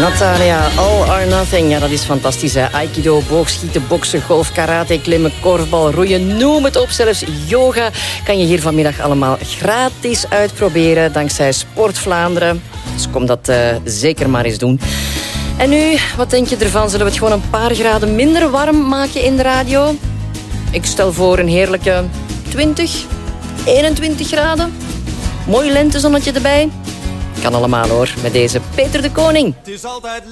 Natalia, All or Nothing. Ja, dat is fantastisch, hè. Aikido, boogschieten, boksen, golf, karate, klimmen, korfbal, roeien. Noem het op, zelfs yoga kan je hier vanmiddag allemaal gratis uitproberen dankzij Sport Vlaanderen. Dus kom dat zeker maar eens doen. En nu, wat denk je ervan? Zullen we het gewoon een paar graden minder warm maken in de radio? Ik stel voor een heerlijke 20, 21 graden. Mooi lentezonnetje erbij. Kan allemaal hoor, met deze Peter de Koning. Het is altijd